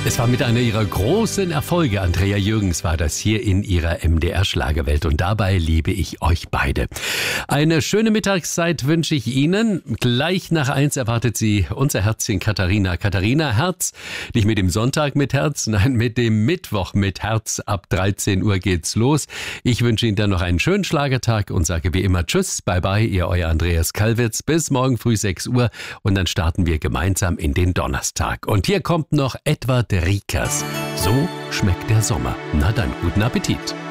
Es war mit einer ihrer großen Erfolge, Andrea Jürgens war das hier in ihrer MDR-Schlagerwelt und dabei liebe ich euch beide. Eine schöne Mittagszeit wünsche ich Ihnen. Gleich nach 1 erwartet Sie unser Herzchen Katharina. Katharina Herz, nicht mit dem Sonntag mit Herz, nein, mit dem Mittwoch mit Herz. Ab 13 Uhr geht's los. Ich wünsche Ihnen dann noch einen schönen Schlagertag und sage wie immer Tschüss, bye bye, Ihr euer Andreas Kalwitz. Bis morgen früh 6 Uhr und dann starten wir gemeinsam in den Donnerstag. Und hier kommt noch Edward Riekers. So schmeckt der Sommer. Na dann, guten Appetit.